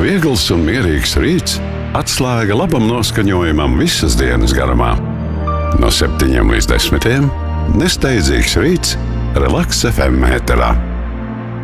Viegls un mierīgs rīts atslēga labam noskaņojumam visas dienas garumā. No 7 līdz 10 nesteidzīgs rīts Relaks FM ēterā.